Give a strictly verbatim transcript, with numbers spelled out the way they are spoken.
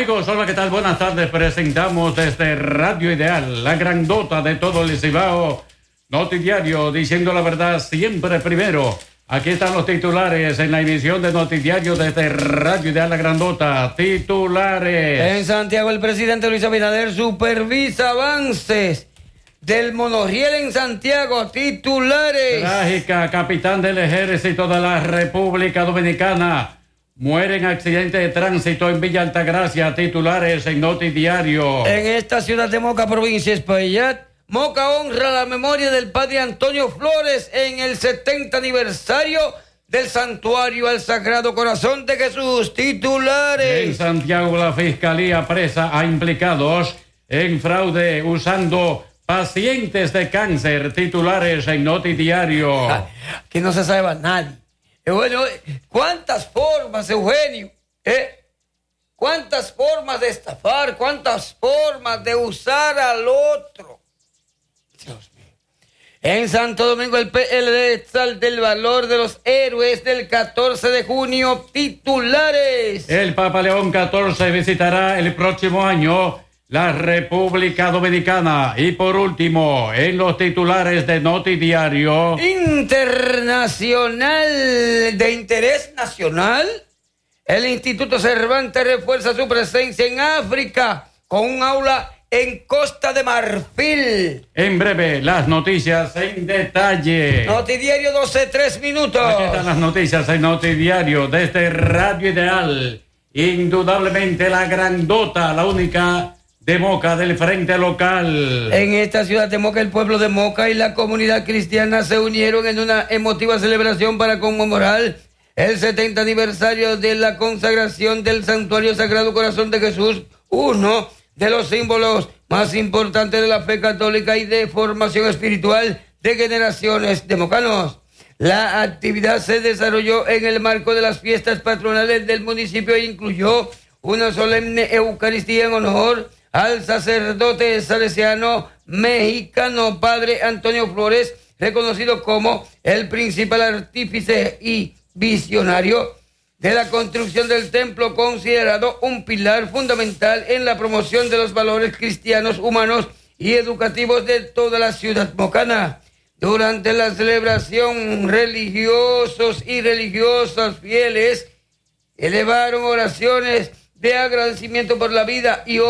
Amigos, hola, ¿qué tal? Buenas tardes. Presentamos desde Radio Ideal, la grandota de todo el Cibao, Notidiario, diciendo la verdad siempre primero. Aquí están los titulares en la emisión de Notidiario desde Radio Ideal, la grandota. Titulares. En Santiago, el presidente Luis Abinader supervisa avances del monorriel en Santiago. Titulares. Trágica, capitán del ejército de la República Dominicana muere en accidente de tránsito en Villa Altagracia. Titulares en Notidiario. En esta ciudad de Moca, provincia de Espaillat, Moca honra la memoria del padre Antonio Flores en el setenta aniversario del Santuario al Sagrado Corazón de Jesús. Titulares. En Santiago, la Fiscalía presa a implicados en fraude usando pacientes de cáncer. Titulares en Notidiario. Que no se sabe nadie. Eh, bueno, ¿cuántas formas, Eugenio? ¿Eh? ¿Cuántas formas de estafar? ¿Cuántas formas de usar al otro? Dios mío. En Santo Domingo, el P L D exalta el valor de los héroes del catorce de junio. Titulares. El Papa León catorce visitará el próximo año la República Dominicana. Y por último, en los titulares de Notidiario. Internacional, de interés nacional, el Instituto Cervantes refuerza su presencia en África con un aula en Costa de Marfil. En breve, las noticias en detalle. Notidiario doce, tres minutos. Aquí están las noticias en Notidiario desde Radio Ideal. Indudablemente la grandota, la única de Moca, del Frente Local. En esta ciudad de Moca, el pueblo de Moca y la comunidad cristiana se unieron en una emotiva celebración para conmemorar el setenta aniversario de la consagración del Santuario Sagrado Corazón de Jesús, uno de los símbolos más importantes de la fe católica y de formación espiritual de generaciones de mocanos. La actividad se desarrolló en el marco de las fiestas patronales del municipio e incluyó una solemne Eucaristía en honor al sacerdote salesiano mexicano Padre Antonio Flores, reconocido como el principal artífice y visionario de la construcción del templo, considerado un pilar fundamental en la promoción de los valores cristianos, humanos y educativos de toda la ciudad mocana. Durante la celebración, religiosos y religiosas fieles elevaron oraciones de agradecimiento por la vida y